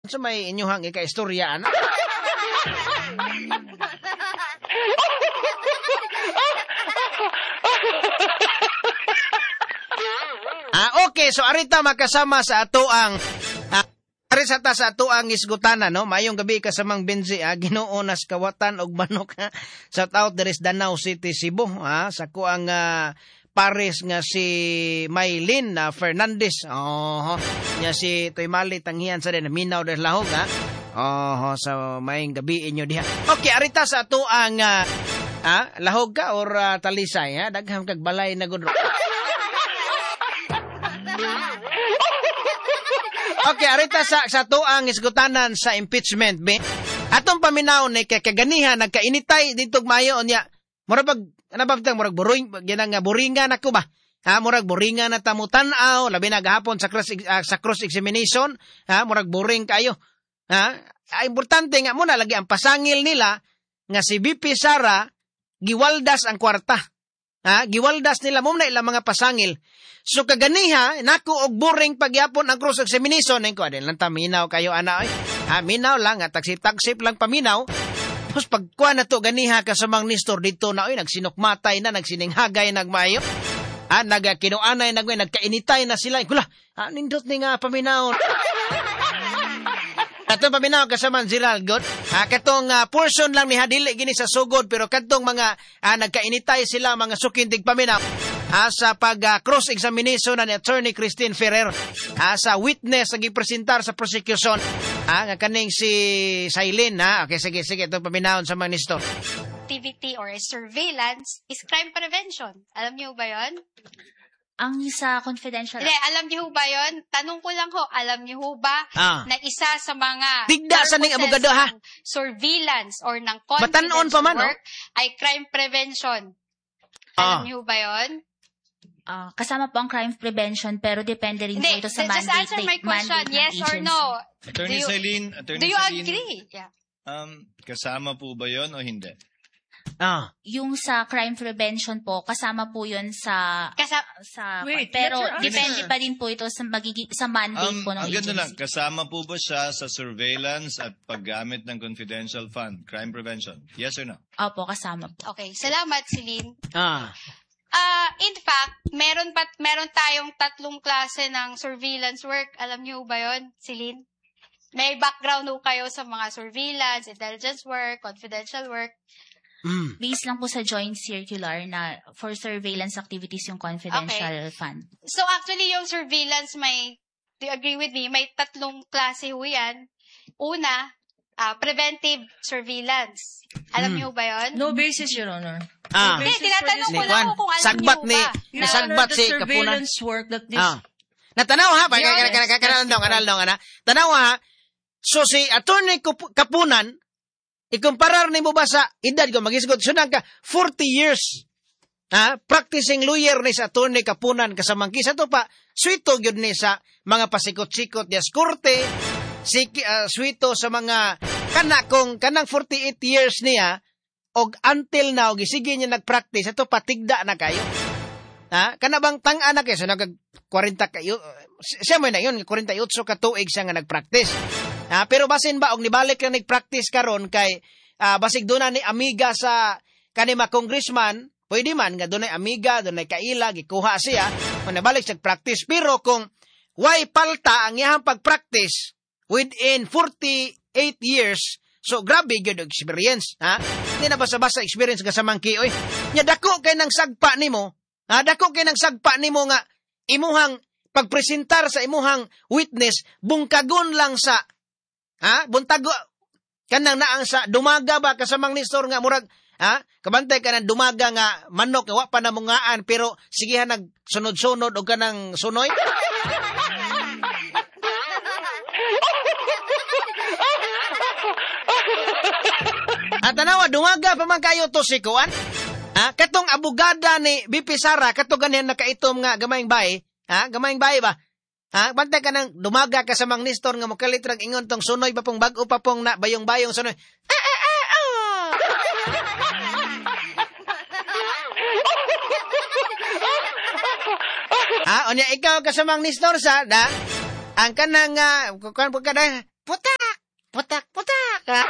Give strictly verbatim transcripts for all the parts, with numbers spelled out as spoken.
Sa may inyuhang ika-istorya, ano? Ah, okay, so arita makasama sa ato ang ah, arisata sa ato ang isgutana, no? Mayong gabi kasamang Benzi, ah, Ginoo nas kawatan og manok, ha? Shout out there is Danau City, Cebu, ha? Sa ko ang ah, pares nga si Maylin na uh, Fernandez. Oh, nya si Toy Mali tanghian sa din minaw des lahog, ha. Oh, sa so, mayong gabi inyo diha. Okay, arita sa ato ang uh, ah, lahog ka or uh, talisay, ha? Daghang kag balay na gud. Okay, arita sa sa to ang isgutanan sa impeachment, be. Atong paminaw ni kay kaganihan nagkainitay dito mayo nya. Mura pag ano ba tang murag buring ginang nga buringan ako ba? Ha, murag buringan na tamu-tan-aw labi na gahapon sa cross uh, sa cross examination, ha, murag boring kayo. Ha? Ay, importante nga muna lagi ang pasangil nila nga si B P Sara giwaldas ang kwarta. Ha, giwaldas nila mo na ilang mga pasangil. So kaganiha nako og boring pagyapon ang cross examination neng ko adin lang ta minaw kayo ana ay. Ha, minaw lang at tagsip-tagsip lang paminaw. Tapos pagkuha na to ganiha kasamang Nestor dito na oy nagsinukmatay na nagsininghagay nagmayo. Ha, nagakinuanay nagmay nagkainitay na sila. Kula, ha, nindot ni nga paminaw. Katong paminaw kasaman Gerald God. Ha, katong uh, portion lang ni hadili gini sa sugod pero katong mga uh, nagkainitay sila mga sukindig paminaw. Ha, sa pag uh, cross examination ni Attorney Christine Ferrer. Ha, sa witness nga gipresentar sa prosecution. Ha, nga kaning si Sailin, ha. Okay, sige sige itong paminawon sa mga Nestor. Activity or surveillance is crime prevention. Alam niyo ba 'yon? Ang sa confidential... Hindi, alam niyo ba yon? Tanong ko lang ho, alam niyo ba ah. na isa sa mga... Tigda sa ning abogado, ha? Surveillance or ng confidential Batanon pa man, work no? ay crime prevention. Ah. Alam niyo ba yon? Uh, kasama po ang crime prevention pero depende rin Hindi, po ito sa just mandate. answer my question, yes or no? Attorney Celine, Attorney Do you Celine, agree? Yeah. Um, kasama po ba yon o hindi? Ah. Yung sa crime prevention po, kasama po yun sa... Kasa- sa Wait, pero let her depende answer. pa din po ito sa, magigi, sa mandate Um, po ng ang agency. ganda lang, kasama po ba siya sa surveillance at paggamit ng confidential fund, crime prevention? Yes or no? Opo, kasama po. Okay, salamat, Celine. Ah. Ah, in fact, meron pa meron tayong tatlong klase ng surveillance work. Alam niyo ba 'yon, Celine? May background ho kayo sa mga surveillance, intelligence work, confidential work. Mm. Based lang po sa joint circular na for surveillance activities yung confidential Okay. fund. So actually yung surveillance may, do you agree with me, may tatlong klase ho yan. Una, ah, preventive surveillance. Alam Hmm. niyo ba 'yon? No basis, Your Honor. Ah. Hindi, tinatanong ko Ni lang Juan, ho kung alam sagbat niyo ni- ba. Your Nasagbat Honor, the si Kapunan. surveillance work that this... Ah. Natanaw ha, pa Yes, kana kana kana yes, dong, kana dong, ana. Tanaw ha. So si Attorney Kup- Kapunan, ikumparar nimo ba sa edad ko magisgot sunang ka forty years. Ha, practicing lawyer ni sa Attorney Kapunan kasamang kisa to pa suito gyud ni sa mga pasikot-sikot dias korte. Si uh, suito sa mga kana kung kanang forty-eight years niya og until now gisige niya nagpractice ato patigda na kayo. Ha? Kana bang tang-a na kayo? So, nag forty kayo. Siya mo na yun, forty-eight ka tuig siya nga nag-practice. Ha? Pero basin ba, og nibalik na nag-practice karon kay uh, basig doon na ni amiga sa kanima congressman, pwede man, nga doon ay amiga, doon ay kaila, gikuha siya, kung nabalik siya practice. Pero kung why palta ang iyang pag-practice within forty-eight years, so grabe gyud og experience. Ha? Hindi na basa-basa experience ka sa mangki, oy. Nya dako kay nang sagpa nimo, ha, dako kay nang sagpa nimo nga imuhang pagpresentar sa imuhang witness bungkagon lang sa ha buntago kanang naang sa dumaga ba kasamang Nestor nga murag ha kabantay ka nang dumaga nga manok wa pa na mungaan pero sige ha nagsunod-sunod og kanang sunoy. At tanawa dumaga pa man kayo to si kuan. Ha? Katong abogada ni B P Sara, katong ganyan nakaitom nga gamayng bahay. Ha? Gamayng bahay ba? Ha? Bantay ka nang dumaga ka sa mang Nestor nga mokalitrag ingon tong sunoy pa pong bag-o pa pong na bayong-bayong sunoy. Ah, ah, ah, ah. Ha? Onya ikaw ka sa mang Nestor sa, da? Ang kanang, uh, kukan po ka na, putak, putak, putak. Ha?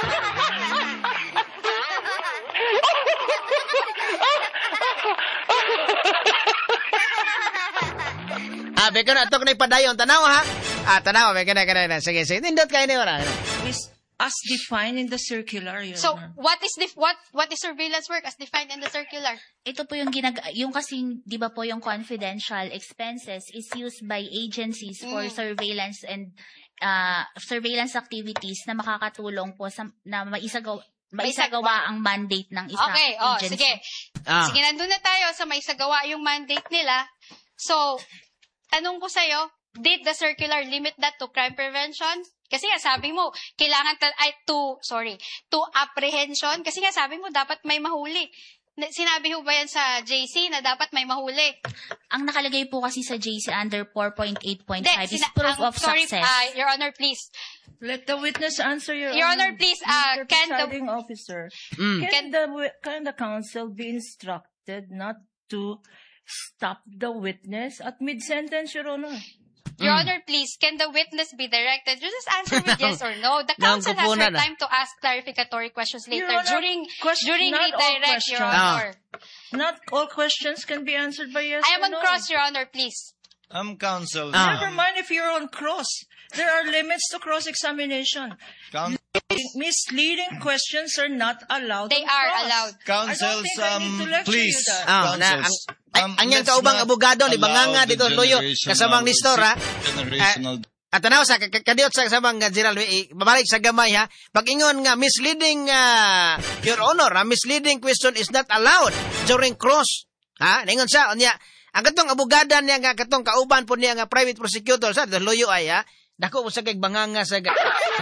Ah, beko na ito na padayon. Tanaw ha? Ah, tanaw. Beko na, beko na. Sige, sige. Nindot kayo na wala. Is as defined in the circular, Your So, Honor. what is def- what what is surveillance work as defined in the circular? Ito po yung ginag yung kasing 'di ba po yung confidential expenses is used by agencies for Mm. surveillance and uh, surveillance activities na makakatulong po sa na maisagawa maisagawa ang mandate ng isang Okay, oh, agency. sige. Ah. Sige, nandun na tayo sa may sagawa yung mandate nila. So, tanong ko sa'yo, did the circular limit that to crime prevention? Kasi nga sabi mo, kailangan ta- ay to, sorry, to apprehension. Kasi nga sabi mo, dapat may mahuli. Na- Sinabi ho ba yan sa J C na dapat may mahuli? Ang nakalagay po kasi sa J C under four point eight point Hindi, five is sina- proof ang- of sorry, success. ah, Your Honor, please. Let the witness answer, Your, Your Honor, please, uh, Mister can the- Presiding Officer, Mm. can, Can- the wi- can the counsel be instructed not to stop the witness at mid-sentence, Your Honor? Your Mm. Honor, please, can the witness be directed? You just answer with yes or no. The Nang counsel has kupunan, her ah. time to ask clarificatory questions later. Your Honor, during question- during not all redirect, Your questions. Honor. Not all questions can be answered by yes I am or on no. cross, Your Honor, please. Um, counsel. Ah. Never mind if you're on cross. There are limits to cross-examination. Coun- Misleading questions are not allowed They on are cross. allowed. counsels, I don't think I need um, to lecture please. you that. Ah, na, ang, Counsels, ay, um, ang yang let's kaubang not abogado, di ba nga allow nga the dito, loyo, generational- kasamang listor, ha? Generational At tanaw sa ka- kadiot sa samang uh, Gerald, eh, babalik sa gamay ha. Pag ingon nga misleading uh, Your Honor, a misleading question is not allowed during cross. Ha? Ningon sa unya, ang katong abogada niya nga katong kauban po niya nga private prosecutor sa the loyo ay ha. Dako mo sa kay banganga sa ga-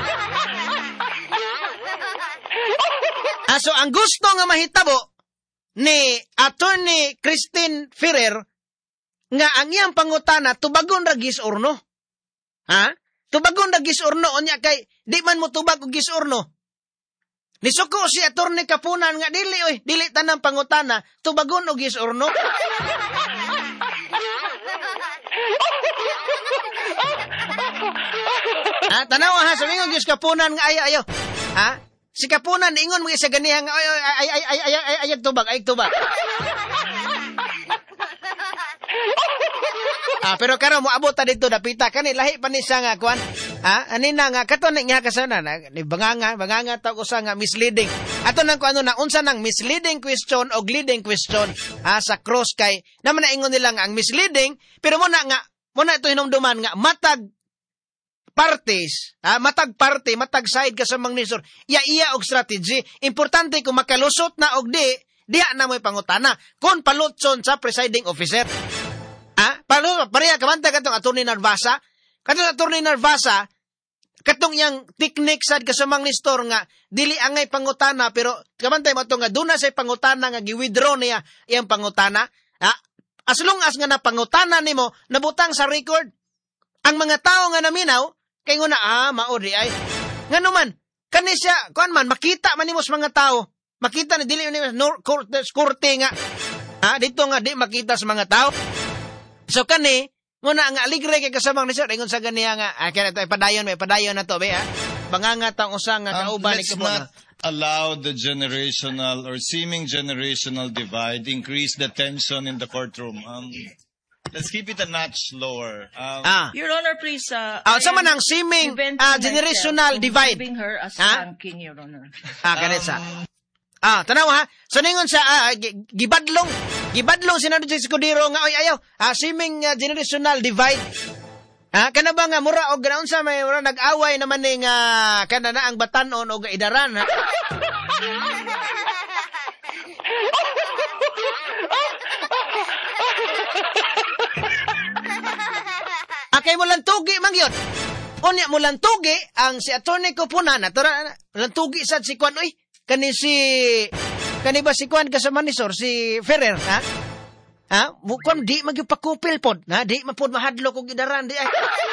Ah, so ang gusto nga mahitabo ni Attorney Christine Ferrer nga ang iyang pangutana tubagon ra gis or no. Ha? Tubagon na gis or no onya kay di man mo tubag og gis or no. Nisuko si Attorney Kapunan nga dili oy, dili tanang pangutana, tubagon og gis or no. Ha, tanaw ha, sabi nga gis Kapunan nga ayo ayo. Ha? Si Kapunan ingon mo sa ganiha nga ay ay ay ay ay ay ay tubag, ay tubag. Ah, pero karon mo abot ta dito dapita kani lahi pa ni siya nga kuan. Ha? Ani na nga katon niya kasana na ni banganga, banganga ta usa nga misleading. Ato nang kuano na unsa nang misleading question o leading question ha, sa cross kay naman na ingon nila nga ang misleading pero mo na nga mo na ito hinumduman nga matag parties, ha, matag party, matag side ka sa mangnisor. Iya iya og strategy. Importante kung makalusot na og di, diha na mo'y pangutana. Kung palutson sa presiding officer. Ha? Palo, pareha kamanta katong Attorney Narvasa. Katong Attorney Narvasa, katong yang technique sad kasamang listor nga dili angay pangutana pero kamantay mo to nga duna say pangutana nga gi-withdraw niya iyang pangutana. Ha? As long as nga na pangutana nimo nabutang sa record ang mga tao nga naminaw kay nguna ah mao di ay. Ngano man kani siya kuan man makita man nimo sa mga tao. Makita ni dili ni no, korte nga. Ha dito nga di makita sa mga tao. So kani nguna nga aligre kay kasamang ni sir ingon sa ganiya nga ah, kaya ito padayon may padayon na to be ha. Banganga tang usa nga Um, kauban ni let's Kapunan. not allow the generational or seeming generational divide increase the tension in the courtroom. Um, let's keep it a notch lower. Um, Ah. Your Honor, please. Uh, Ah, I sa man am ang seeming preventing ah, myself generational from divide. giving her a Ha? spanking, Your Honor. Ah, kanit sa. Ah, tanaw ha. So ningon sa ah, gi- gibadlong, gibadlong sinado si Escudero nga oy ayaw. Ah, seeming uh, generational divide. Ha, kana ba nga mura og ganaon sa may mura nag-away naman ning uh, kana na ang batanon og idaran ha. Akay mo lang tugi man gyud. Unya mo lang tugi ang si Attorney Kapunan atura lang tugi sad si Kwan oy. Kani si kani ba si Kwan kasama ni Sor si Ferrer ha? Ha? Mukhang di magyupakupil pod. Ha? Di mapod mahadlo kong gidaran. Di ay.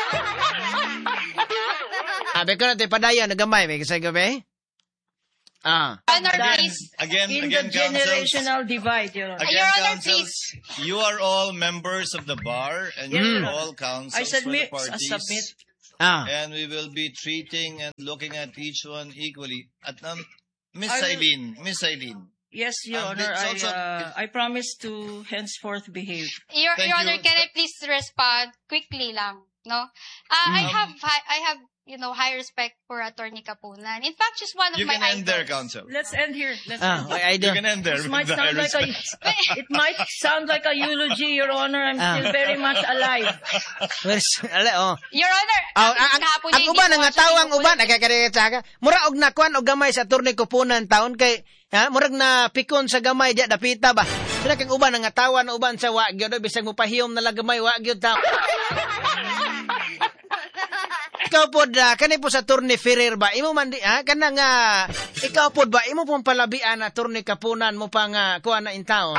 Abe ko natin padayon. Nagamay. May kasi gabi. Ah. Honor, please. again, In again, the counsels. generational divide, Your Honor. Again, Your Honor, counsels, you are all members of the bar and Yes, you're Your Honor. all counsels I submit, for I the parties. submit. Ah. and we will be treating and looking at each one equally. At um, Miss I will- Eileen, Miss Eileen, Yes, Your Um, Honor, it's I, also- uh, I promise to henceforth behave. Your, Thank Your Honor, you. can I please respond quickly lang? No? Uh, I Um, have, hi- I have, you know, high respect for Attorney Kapunan. In fact, she's one of you my can end there, idols. counsel. Let's end here. Let's Ah, end. may I You do. can end there. This with might the sound high like a, respect. it might sound like a eulogy, Your Honor. I'm Ah. still very much alive. Well, ala, oh. Your Honor, Oh, ang, ang, kahapon ang niya, uban hindi nga ko siya tawang pinupulit. uban nagkakaditsaka. Mura og nakuan og gamay sa Attorney Kapunan taon kay ha murag na pikon sa gamay dia dapita ba. Sila kang uban nga tawan uban sa wa gyud bisag mo pahiyom na lang gamay wa gyud ta. Ikaw pod uh, kani po sa Attorney Ferrer ba imo man di ha kana nga ikaw pod ba imo pong palabian na Attorney Kapunan mo pa nga kuan na in taon.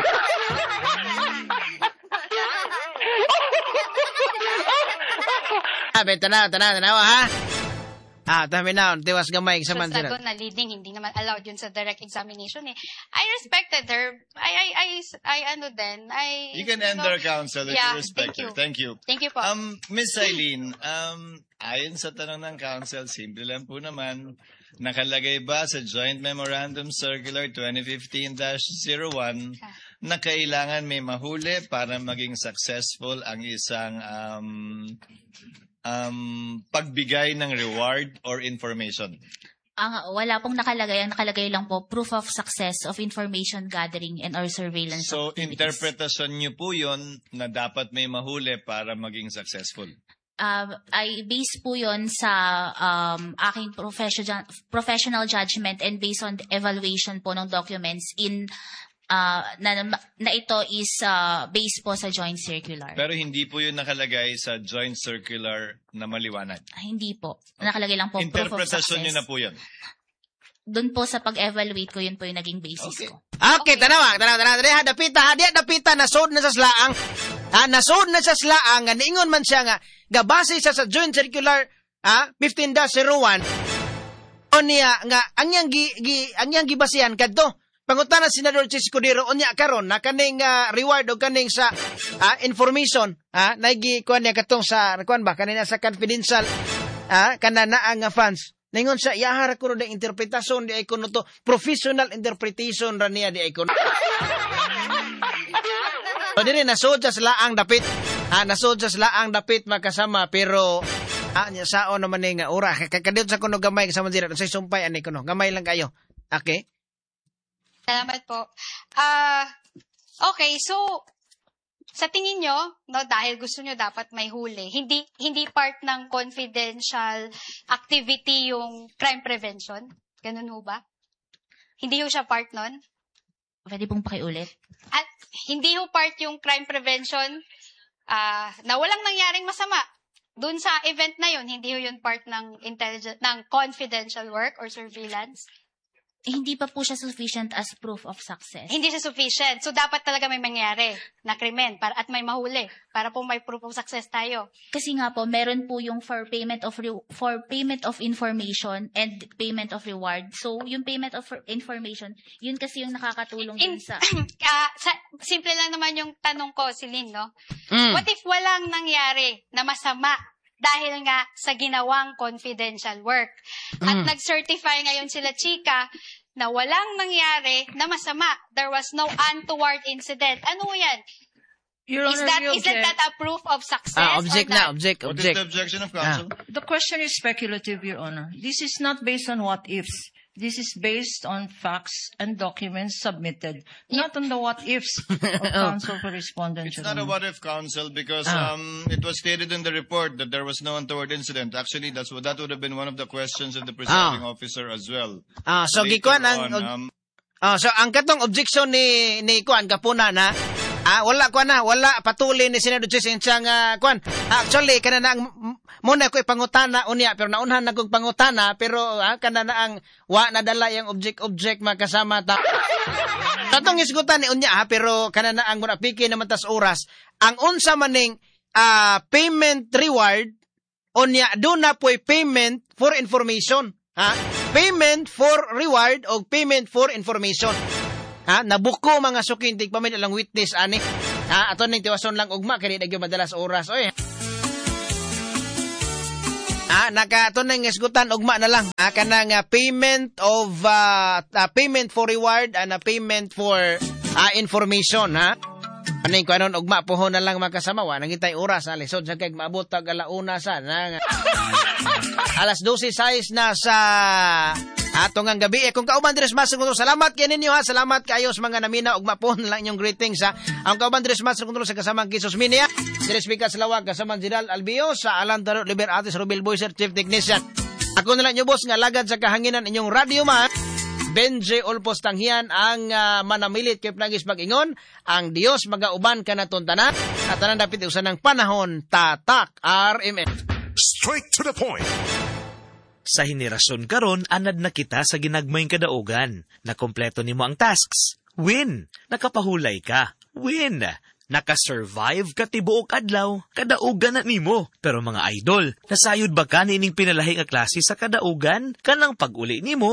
Ah, tanaw, tanaw, tanaw, ha? Ah, tama na, tiwas gamay sa man Basta sila. doon na leading, hindi naman allowed yun sa direct examination eh. I respected her. I, I, I, I ano din, I... You can end know, there, counsel, if Yeah, you respect thank you. her. Thank you. Thank you po. Um, Miss Eileen, um, ayon sa tanong ng counsel, simple lang po naman, nakalagay ba sa Joint Memorandum Circular twenty fifteen dash zero one na kailangan may mahuli para maging successful ang isang um, um, pagbigay ng reward or information? Ang wala pong nakalagay, ang nakalagay lang po proof of success of information gathering and or surveillance. So, activities. interpretasyon niyo po yun na dapat may mahuli para maging successful. Um, ay base po yon sa um, aking professional professional judgment and based on the evaluation po ng documents in uh, na, na ito is uh, based po sa joint circular. Pero hindi po yun nakalagay sa joint circular na maliwanag. Ah, hindi po. Nakalagay lang po proof of Interpretasyon success. niyo na po yun. Doon po sa pag-evaluate ko, yun po yung naging basis Okay. ko. Okay, tanawa, tanawa, tanawa, tanawa, dapita, hadi, dapita, nasod na sa slaang. Ha, nasod na sa slaang, nga niingon man siya nga, gabase siya sa Joint Circular, ha, fifteen dash zero one, o niya, nga, ang yang gi, gi, ang yang gibasihan kadto. Pangutana si Senador Chis Cudero, o niya karon na kaning uh, reward o kaning sa ah, information, ha, naigi, kuan niya katong sa, kuan ba, kanina sa confidential, ha, kanana ang uh, funds. Ningon sa iyahara ko rin interpretasyon di ay kuno to professional interpretation ra niya di ay kuno. So diri nasod sa laang dapit. Ah nasod sa laang dapit makasama pero ah nya sao naman ni nga ora kakadiyot sa kuno gamay kasama dira sa sumpay ani kuno. Gamay lang kayo. Okay? Salamat po. Ah, okay, so sa tingin nyo, no, dahil gusto nyo dapat may huli, hindi hindi part ng confidential activity yung crime prevention? Ganun ho ba? Hindi ho siya part nun? Pwede pong pakiulit. At hindi ho part yung crime prevention ah na walang nangyaring masama. Doon sa event na yun, hindi ho yun part ng intelligent ng confidential work or surveillance. Eh, hindi pa po siya sufficient as proof of success. Hindi siya sufficient. So, dapat talaga may mangyari na krimen para, at may mahuli para po may proof of success tayo. Kasi nga po, meron po yung for payment of re- for payment of information and payment of reward. So, yung payment of information, yun kasi yung nakakatulong In, din sa... ah, sa, simple lang naman yung tanong ko, Celine, no? Mm. What if walang nangyari na masama dahil nga sa ginawang confidential work? At Mm. nag-certify ngayon sila, Chika, na walang nangyari na masama. There was no untoward incident. Ano yan? Your Is Honor, that, we isn't object. that a proof of success? Ah or object that- na, object, What is object. the objection of counsel? The question is speculative, Your Honor. This is not based on what ifs. This is based on facts and documents submitted, not on the what ifs of counsel for respondent. It's Your not a Honor. what-if counsel because Ah. um, it was stated in the report that there was no untoward incident. Actually, that's what that would have been one of the questions of the presiding officer as well. Ah so Later gikuan ang on, um, ah so ang katong objection ni ni kuan Kapunan na ah wala kuan na wala patuli ni Senador Chis siyang uh, kuan. Actually kana na ang muna ko ipangutana unya pero naunhan na kog pangutana pero ah, kana na ang wa nadala yang object object makasama ta. Tatong isgutan ni unya ha pero kana na ang muna piki naman tas oras. Ang unsa maning ah, payment reward unya do na po'y payment for information. Ha? Payment for reward o payment for information. Ha? Nabuko mga sukintig pamilya lang witness ani. Ha? Ato ning tiwason lang ugma kay di gyud madalas oras oy. Ah, nakatunay nga isgutan ugma na lang. Ah, kanang uh, payment of uh, uh, payment for reward and a payment for uh, information, ha. Aning ko anon ugma pohon na lang makasama wa nangitay oras ha lisod sa kay maabot tag alauna sa nang alas dose sais na sa atong ang gabi. Eh, kung kauban Dres Master Control, salamat kay ninyo ha. Salamat kayo sa mga namina ugma pohon lang inyong greetings ha. Ang kauban Dres Master Control sa kasamang Kisos Minia, Dres Pikas Lawag kasamang General Albio sa Alantaro Liber Atis Rubil Boyser Chief Technician. Ako na lang nyo boss nga lagad sa kahanginan inyong radio man. Benje Olpos Tanghian ang uh, manamilit kay Plagis Mag-ingon, ang Dios magauban ka na tuntanan at tanan dapit usan ng panahon tatak R M N. Straight to the point. Sa henerasyon karon anad na kita sa ginagmayng kadaugan. Nakompleto nimo ang tasks. Win. Nakapahulay ka. Win. Nakasurvive ka tibuok adlaw. Kadaugan na nimo. Pero mga idol, nasayod ba ka nining pinalahi nga klase sa kadaugan? Kanang pag-uli nimo